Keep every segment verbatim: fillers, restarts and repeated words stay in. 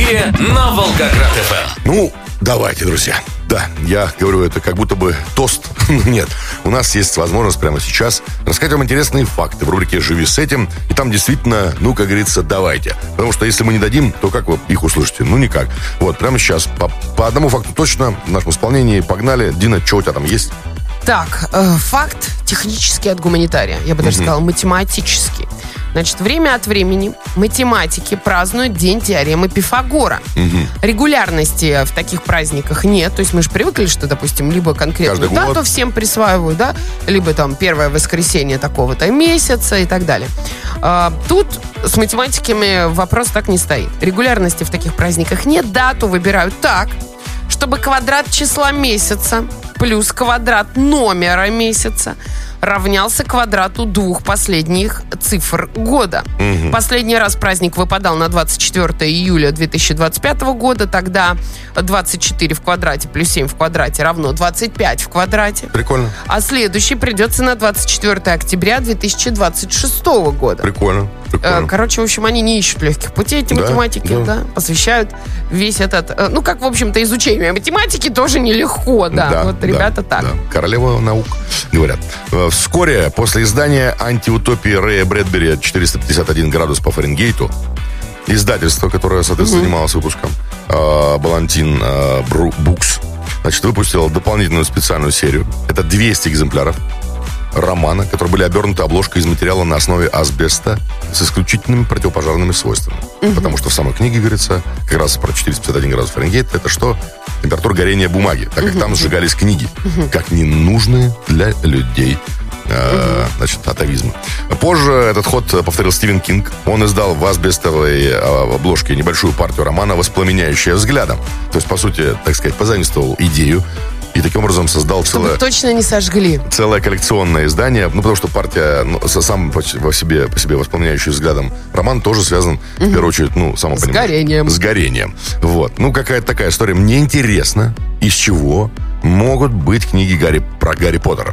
эфире на Волгоград-эф эм. Ну, давайте, друзья. Да, я говорю, это как будто бы тост. Нет, у нас есть возможность прямо сейчас рассказать вам интересные факты в рубрике «Живи с этим». И там действительно, ну, как говорится, давайте. Потому что если мы не дадим, то как вы их услышите? Ну, никак. Вот, прямо сейчас по, по одному факту точно в нашем исполнении погнали. Дина, что у тебя там есть? Так, э, факт технический от гуманитария. Я бы даже сказала, математический. Значит, время от времени математики празднуют День теоремы Пифагора. Угу. Регулярности в таких праздниках нет. То есть мы же привыкли, что, допустим, либо конкретную Каждый дату год. всем присваивают, да, либо там первое воскресенье такого-то месяца и так далее. А, тут с математиками вопрос так не стоит. Регулярности в таких праздниках нет. Дату выбирают так, чтобы квадрат числа месяца плюс квадрат номера месяца равнялся квадрату двух последних цифр года. Угу. Последний раз праздник выпадал на двадцать четвёртое июля две тысячи двадцать пятого года. Тогда двадцать четыре в квадрате плюс семь в квадрате равно двадцать пять в квадрате. Прикольно. А следующий придется на двадцать четвёртое октября две тысячи двадцать шестого года. Прикольно. Прикольно. Короче, в общем, они не ищут легких путей, эти Да, математики, да. да, посвящают весь этот, ну, как, в общем-то, изучение математики тоже нелегко, да, Да, вот да, ребята так. да. Королева наук, говорят. Вскоре после издания антиутопии Рэя Брэдбери четыреста пятьдесят один градус по Фаренгейту, издательство, которое, соответственно, Угу. занималось выпуском, Балантин Букс, значит, выпустило дополнительную специальную серию. Это двести экземпляров романа, которые были обернуты обложкой из материала на основе асбеста с исключительными противопожарными свойствами. Угу. Потому что в самой книге говорится как раз про четыреста пятьдесят один градус Фаренгейта. Это что? Температура горения бумаги, так как угу. там сжигались книги, угу. как ненужные для людей. Э, угу. Значит, атовизм. Позже этот ход повторил Стивен Кинг. Он издал в асбестовой обложке небольшую партию романа «Воспламеняющая взглядом». То есть, по сути, так сказать, позаимствовал идею и таким образом создал Чтобы целое... точно не сожгли. Целое коллекционное издание. Ну, потому что партия, ну, сам по себе, по себе «Воспламеняющий взглядом» роман тоже связан, угу. в первую очередь, ну, само с понимаешь. горением. С горением. Вот. Ну, какая-то такая история. Мне интересно, из чего могут быть книги Гарри, про Гарри Поттера.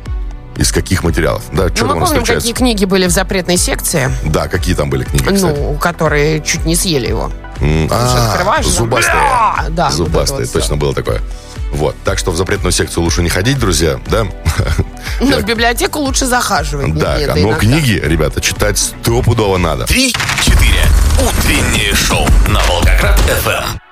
Из каких материалов? Да, что ну, там мы помним, встречается? какие книги были в запретной секции. Да, какие там были книги, кстати? Ну, которые чуть не съели его. М, А, открываешь, зубастые. там, да, Зубастые, вот это вот точно было такое. Вот, так что в запретную секцию лучше не ходить, друзья, да? Но в библиотеку лучше захаживать. Да, Нет, но иногда. книги, ребята, читать стопудово надо. Три, четыре. Утреннее шоу на Волгоград-эф эм.